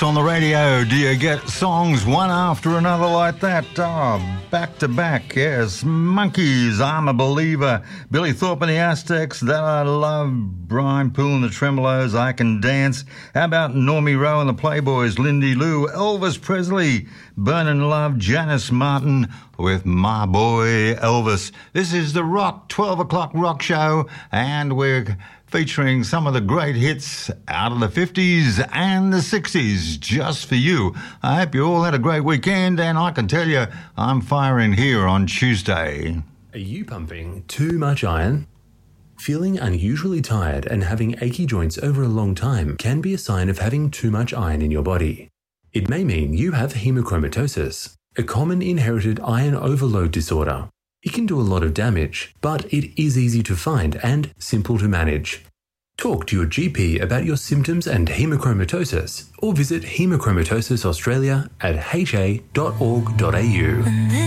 on the radio. Do you get songs one after another like that? Oh, back to back, yes. Monkeys, I'm a Believer. Billy Thorpe and the Aztecs, That I Love. Brian Poole and the Tremolos, I Can Dance. How about Normie Rowe and the Playboys, Lindy Lou, Elvis Presley, Burnin' Love, Janice Martin with My Boy Elvis. This is the Rock 12 o'clock rock show, and we're featuring some of the great hits out of the 50s and the 60s just for you. I hope you all had a great weekend, and I can tell you I'm firing here on Tuesday. Are you pumping too much iron? Feeling unusually tired and having achy joints over a long time can be a sign of having too much iron in your body. It may mean you have hemochromatosis, a common inherited iron overload disorder. It can do a lot of damage, but it is easy to find and simple to manage. Talk to your GP about your symptoms and hemochromatosis, or visit Hemochromatosis Australia at ha.org.au.